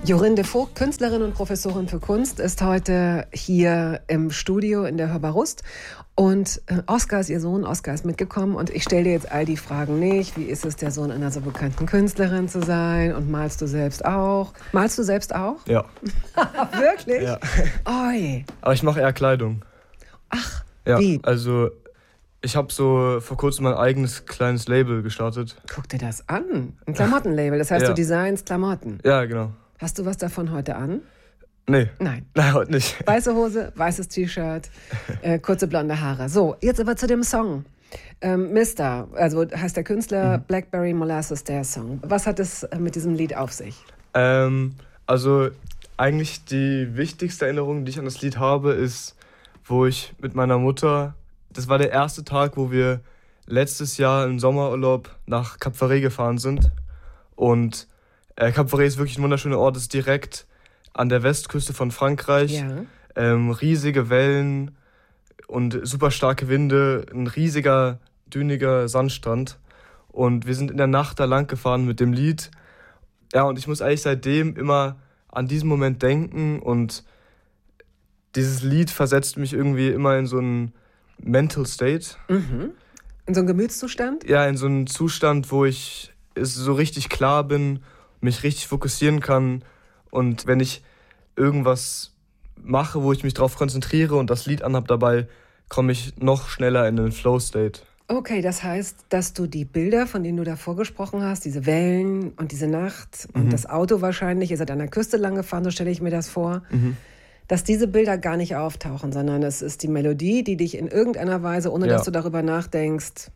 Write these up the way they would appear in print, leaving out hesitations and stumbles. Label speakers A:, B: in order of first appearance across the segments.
A: Jorinde Vogt, Künstlerin und Professorin für Kunst, ist heute hier im Studio in der Hörbar Rust. Und Oskar ist ihr Sohn, Oskar ist mitgekommen und ich stelle dir jetzt all die Fragen nicht. Wie ist es, der Sohn einer so bekannten Künstlerin zu sein? Und malst du selbst auch? Malst du selbst auch?
B: Ja.
A: Wirklich?
B: Ja.
A: Oi.
B: Aber ich mache eher Kleidung.
A: Ach,
B: ja,
A: wie?
B: Also ich habe so vor kurzem mein eigenes kleines Label gestartet.
A: Guck dir das an. Ein Klamottenlabel, das heißt,
B: Ja.
A: du designst Klamotten.
B: Ja, genau.
A: Hast du was davon heute an?
B: Nee.
A: Nein.
B: Nein, heute nicht.
A: Weiße Hose, weißes T-Shirt, kurze blonde Haare. So, jetzt aber zu dem Song. Mister, also heißt der Künstler Blackberry Molasses, der Song. Was hat es mit diesem Lied auf sich?
B: Also eigentlich die wichtigste Erinnerung, die ich an das Lied habe, ist, wo ich mit meiner Mutter, das war der erste Tag, wo wir letztes Jahr im Sommerurlaub nach Cap Ferret gefahren sind. Und Cap Ferret ist wirklich ein wunderschöner Ort, ist direkt an der Westküste von Frankreich.
A: Ja.
B: Riesige Wellen und super starke Winde, ein riesiger, düniger Sandstrand. Und wir sind in der Nacht da lang gefahren mit dem Lied. Ja, und ich muss eigentlich seitdem immer an diesen Moment denken und dieses Lied versetzt mich irgendwie immer in so einen Mental State.
A: Mhm. In so einen Gemütszustand?
B: Ja, in so einen Zustand, wo ich so richtig klar bin, mich richtig fokussieren kann. Und wenn ich irgendwas mache, wo ich mich drauf konzentriere und das Lied anhab dabei, komme ich noch schneller in den Flow-State.
A: Okay, das heißt, dass du die Bilder, von denen du davor gesprochen hast, diese Wellen und diese Nacht und das Auto wahrscheinlich, ihr seid an der Küste lang gefahren, so stelle ich mir das vor, dass diese Bilder gar nicht auftauchen, sondern es ist die Melodie, die dich in irgendeiner Weise, ohne dass du darüber nachdenkst,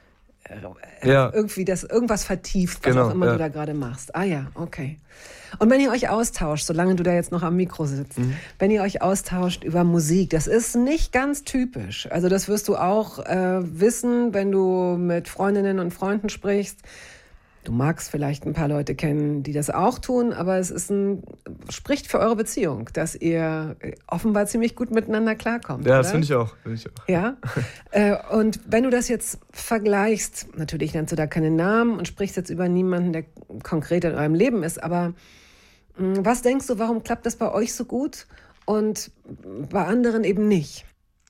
A: irgendwie das irgendwas vertieft, was auch immer du da gerade machst. Ah ja, okay. Und wenn ihr euch austauscht, solange du da jetzt noch am Mikro sitzt, wenn ihr euch austauscht über Musik, das ist nicht ganz typisch. Also das wirst du auch wissen, wenn du mit Freundinnen und Freunden sprichst. Du magst vielleicht ein paar Leute kennen, die das auch tun, aber es ist spricht für eure Beziehung, dass ihr offenbar ziemlich gut miteinander klarkommt.
B: Ja, das finde ich auch.
A: Ja? Und wenn du das jetzt vergleichst, natürlich nennst du da keinen Namen und sprichst jetzt über niemanden, der konkret in eurem Leben ist, aber was denkst du, warum klappt das bei euch so gut und bei anderen eben nicht?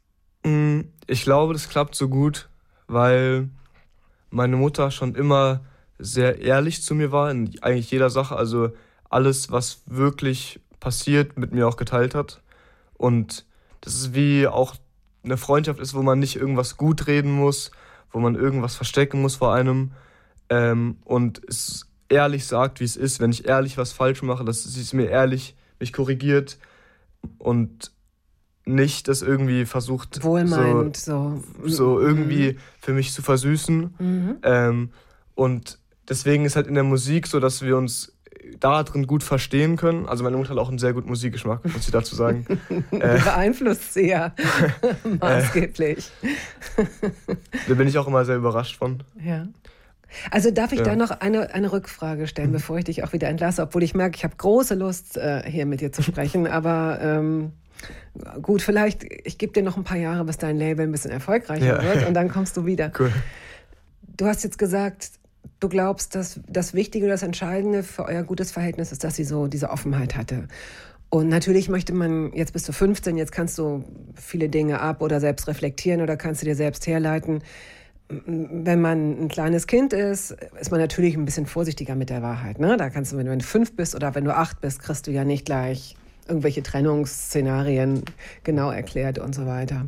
B: Ich glaube, das klappt so gut, weil meine Mutter schon immer sehr ehrlich zu mir war in eigentlich jeder Sache, also alles, was wirklich passiert, mit mir auch geteilt hat. Und das ist wie auch eine Freundschaft ist, wo man nicht irgendwas gut reden muss, wo man irgendwas verstecken muss vor einem und es ehrlich sagt, wie es ist. Wenn ich ehrlich was falsch mache, dass sie es mir ehrlich mich korrigiert und nicht das irgendwie versucht,
A: wohlmeinend
B: so irgendwie für mich zu versüßen. Und deswegen ist halt in der Musik so, dass wir uns da drin gut verstehen können. Also meine Mutter hat auch einen sehr guten Musikgeschmack, muss ich dazu sagen.
A: Beeinflusst sie ja maßgeblich.
B: Da bin ich auch immer sehr überrascht von.
A: Ja. Also darf ich da noch eine Rückfrage stellen, bevor ich dich auch wieder entlasse, obwohl ich merke, ich habe große Lust, hier mit dir zu sprechen, aber gut, vielleicht, ich gebe dir noch ein paar Jahre, bis dein Label ein bisschen erfolgreicher wird und dann kommst du wieder.
B: Cool.
A: Du hast jetzt gesagt, du glaubst, dass das Wichtige, das Entscheidende für euer gutes Verhältnis ist, dass sie so diese Offenheit hatte. Und natürlich möchte man, jetzt bist du 15, jetzt kannst du viele Dinge ab oder selbst reflektieren oder kannst du dir selbst herleiten. Wenn man ein kleines Kind ist man natürlich ein bisschen vorsichtiger mit der Wahrheit. Ne? Da kannst du, wenn du 5 bist oder wenn du 8 bist, kriegst du ja nicht gleich irgendwelche Trennungsszenarien genau erklärt und so weiter.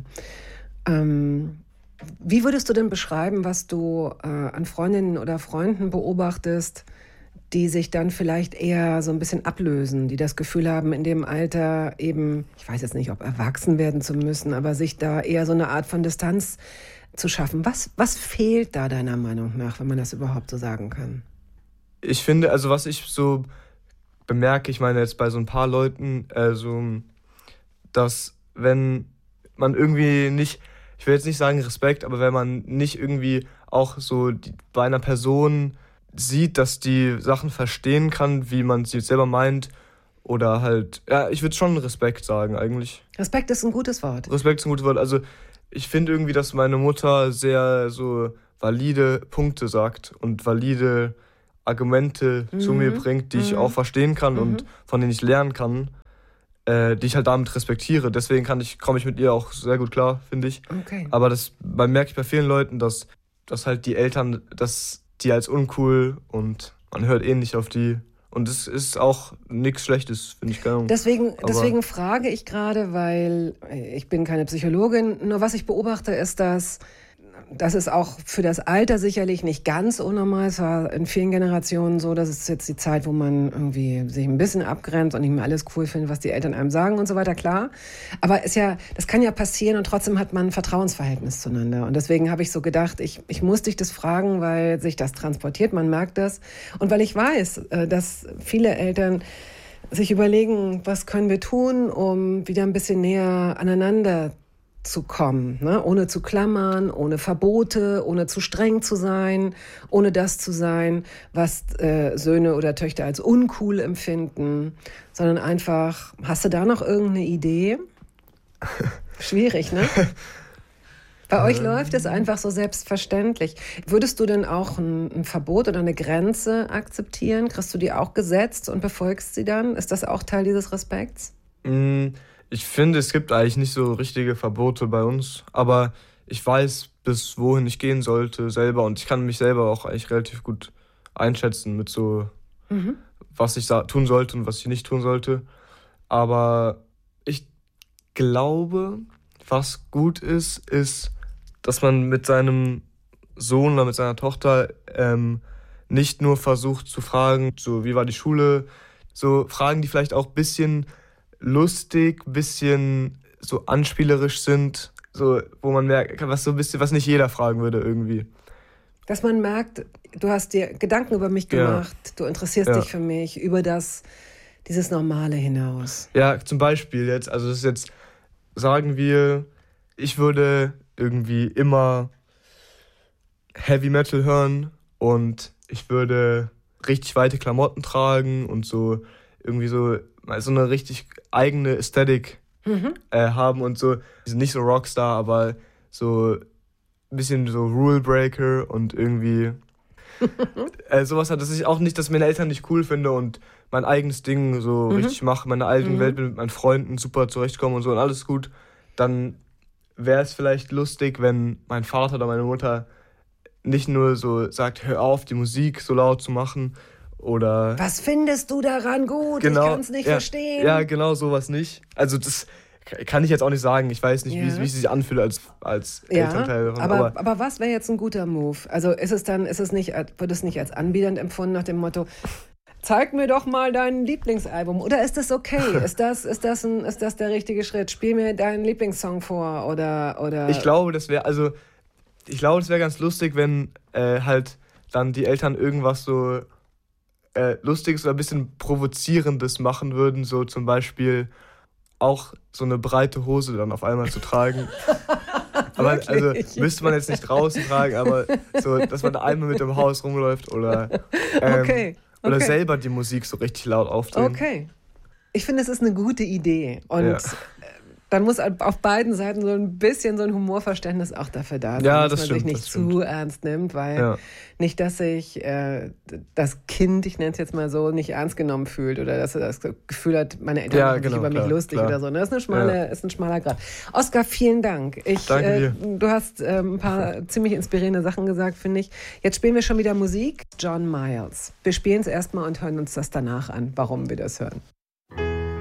A: Wie würdest du denn beschreiben, was du an Freundinnen oder Freunden beobachtest, die sich dann vielleicht eher so ein bisschen ablösen, die das Gefühl haben, in dem Alter eben, ich weiß jetzt nicht, ob erwachsen werden zu müssen, aber sich da eher so eine Art von Distanz zu schaffen. Was fehlt da deiner Meinung nach, wenn man das überhaupt so sagen kann?
B: Ich finde, also was ich so bemerke, ich meine jetzt bei so ein paar Leuten, dass wenn man irgendwie nicht, ich will jetzt nicht sagen Respekt, aber wenn man nicht irgendwie auch so bei einer Person sieht, dass die Sachen verstehen kann, wie man sie selber meint, oder halt, ja, ich würde schon Respekt sagen eigentlich.
A: Respekt ist ein gutes Wort.
B: Respekt ist ein gutes Wort, also ich finde irgendwie, dass meine Mutter sehr so valide Punkte sagt und valide Argumente zu mir bringt, die ich auch verstehen kann und von denen ich lernen kann, die ich halt damit respektiere. Deswegen komme ich mit ihr auch sehr gut klar, finde ich.
A: Okay.
B: Aber man merkt bei vielen Leuten, dass halt die Eltern, dass die als uncool und man hört eh nicht auf die. Und es ist auch nichts Schlechtes, finde ich.
A: Deswegen frage ich gerade, weil ich bin keine Psychologin, nur was ich beobachte ist, dass das ist auch für das Alter sicherlich nicht ganz unnormal. Es war in vielen Generationen so, dass es jetzt die Zeit, wo man irgendwie sich ein bisschen abgrenzt und nicht mehr alles cool findet, was die Eltern einem sagen und so weiter, klar. Aber das kann ja passieren und trotzdem hat man ein Vertrauensverhältnis zueinander. Und deswegen habe ich so gedacht, ich muss dich das fragen, weil sich das transportiert, man merkt das. Und weil ich weiß, dass viele Eltern sich überlegen, was können wir tun, um wieder ein bisschen näher aneinander zu kommen, ne? Ohne zu klammern, ohne Verbote, ohne zu streng zu sein, ohne das zu sein, was Söhne oder Töchter als uncool empfinden, sondern einfach, hast du da noch irgendeine Idee? Schwierig, ne? Bei euch läuft es einfach so selbstverständlich. Würdest du denn auch ein Verbot oder eine Grenze akzeptieren? Kriegst du die auch gesetzt und befolgst sie dann? Ist das auch Teil dieses Respekts?
B: Ich finde, es gibt eigentlich nicht so richtige Verbote bei uns, aber ich weiß, bis wohin ich gehen sollte selber und ich kann mich selber auch eigentlich relativ gut einschätzen mit so, was ich tun sollte und was ich nicht tun sollte. Aber ich glaube, was gut ist, dass man mit seinem Sohn oder mit seiner Tochter nicht nur versucht zu fragen, so wie war die Schule, so Fragen, die vielleicht auch ein bisschen lustig, bisschen so anspielerisch sind, so wo man merkt, was nicht jeder fragen würde irgendwie.
A: Dass man merkt, du hast dir Gedanken über mich gemacht, du interessierst dich für mich, über dieses Normale hinaus.
B: Ja, zum Beispiel jetzt, also das ist jetzt, sagen wir, ich würde irgendwie immer Heavy Metal hören und ich würde richtig weite Klamotten tragen und so irgendwie so eine richtig eigene Ästhetik haben und so, nicht so Rockstar, aber so ein bisschen so Rule Breaker und irgendwie sowas hat, dass ich auch nicht, dass meine Eltern nicht cool finde und mein eigenes Ding so richtig mache, meine eigene Welt mit meinen Freunden super zurechtkomme und so und alles gut, dann wäre es vielleicht lustig, wenn mein Vater oder meine Mutter nicht nur so sagt, hör auf, die Musik so laut zu machen, oder
A: was findest du daran gut? Genau, ich kann es nicht verstehen.
B: Ja, genau, sowas nicht. Also das kann ich jetzt auch nicht sagen. Ich weiß nicht, wie es sich anfühlt als Elternteil.
A: Aber was wäre jetzt ein guter Move? Also wird es nicht als anbiedernd empfunden nach dem Motto, zeig mir doch mal dein Lieblingsalbum. Oder ist das okay? Ist das der richtige Schritt? Spiel mir deinen Lieblingssong vor oder.
B: Ich glaube, das wäre ganz lustig, wenn halt dann die Eltern irgendwas so Lustiges oder ein bisschen Provozierendes machen würden, so zum Beispiel auch so eine breite Hose dann auf einmal zu tragen. Aber also müsste man jetzt nicht draußen tragen, aber so, dass man da einmal mit dem Haus rumläuft oder oder selber die Musik so richtig laut aufdrehen.
A: Okay. Ich finde, es ist eine gute Idee und dann muss auf beiden Seiten so ein bisschen so ein Humorverständnis auch dafür da sein, dass man sich nicht zu ernst nimmt, weil nicht, dass sich das Kind, ich nenne es jetzt mal so, nicht ernst genommen fühlt oder dass er das Gefühl hat, meine Eltern machen sich über mich lustig oder so. Das ist ein schmaler Grad. Oskar, vielen Dank.
B: Danke dir.
A: Du hast ein paar ziemlich inspirierende Sachen gesagt, finde ich. Jetzt spielen wir schon wieder Musik. John Miles. Wir spielen es erstmal und hören uns das danach an, warum wir das hören.